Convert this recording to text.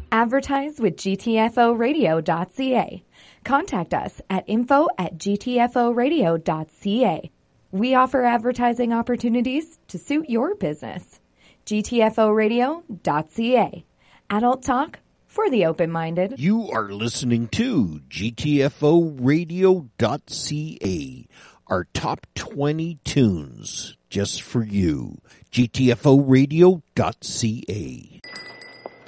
Advertise with gtforadio.ca. Contact us at info@gtforadio.ca. We offer advertising opportunities to suit your business. gtforadio.ca. Adult talk for the open-minded. You are listening to gtforadio.ca, our top 20 tunes just for you. gtforadio.ca.